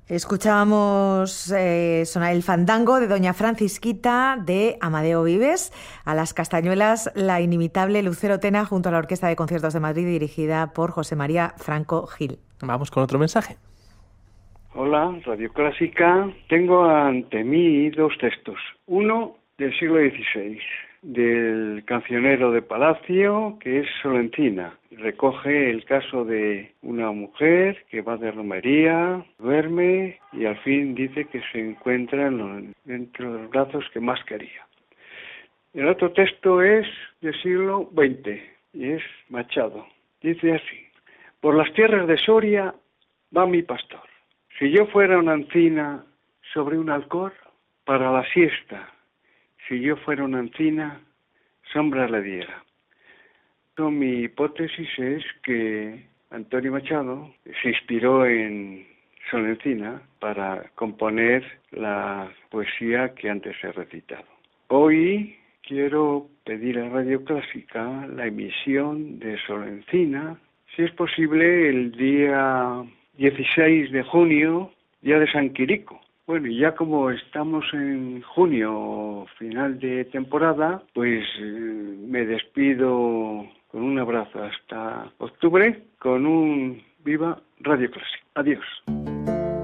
Escuchábamos sonar el fandango de Doña Francisquita de Amadeo Vives, a las castañuelas la inimitable Lucero Tena junto a la Orquesta de Conciertos de Madrid dirigida por José María Franco Gil. Vamos con otro mensaje. Hola, Radio Clásica. Tengo ante mí dos textos. Uno del siglo XVI, del cancionero de Palacio, que es Solencina. Recoge el caso de una mujer que va de romería, duerme y al fin dice que se encuentra entre los brazos que más quería. El otro texto es del siglo XX y es Machado. Dice así: por las tierras de Soria va mi pastor. Si yo fuera una encina sobre un alcor, para la siesta, si yo fuera una encina, sombra le diera. Mi hipótesis es que Antonio Machado se inspiró en Solencina para componer la poesía que antes he recitado. Hoy quiero pedir a Radio Clásica la emisión de Solencina, si es posible, el día 16 de junio, día de San Quirico. Bueno, y ya como estamos en junio, final de temporada, pues me despido con un abrazo hasta octubre, con un viva Radio Clásica. Adiós.